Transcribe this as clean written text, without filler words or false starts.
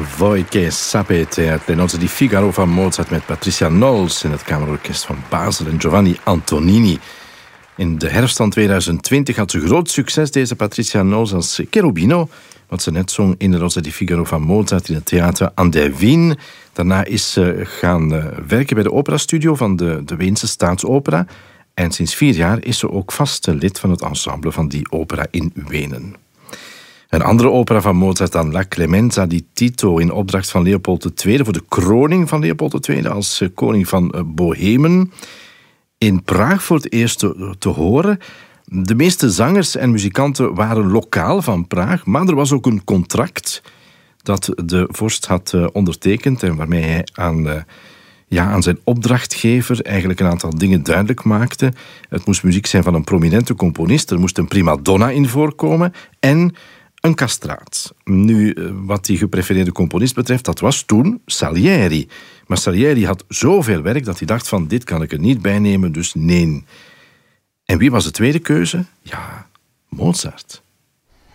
Voi che sapete uit Le Nozze di Figaro van Mozart met Patricia Knowles in het Kamerorkest van Basel en Giovanni Antonini. In de herfst van 2020 had ze groot succes, deze Patricia Knowles, als Cherubino, wat ze net zong in de Nozze di Figaro van Mozart in het theater aan der Wien. Daarna is ze gaan werken bij de operastudio van de Weense Staatsopera. En sinds 4 jaar is ze ook vast lid van het ensemble van die opera in Wenen. Een andere opera van Mozart dan La Clemenza di Tito in opdracht van Leopold II voor de kroning van Leopold II als koning van Bohemen. In Praag voor het eerst te horen. De meeste zangers en muzikanten waren lokaal van Praag, maar er was ook een contract dat de vorst had ondertekend en waarmee hij aan zijn opdrachtgever eigenlijk een aantal dingen duidelijk maakte. Het moest muziek zijn van een prominente componist, er moest een prima donna in voorkomen en een castraat. Nu, wat die geprefereerde componist betreft, dat was toen Salieri. Maar Salieri had zoveel werk dat hij dacht van, dit kan ik er niet bij nemen, dus nee. En wie was de tweede keuze? Ja, Mozart.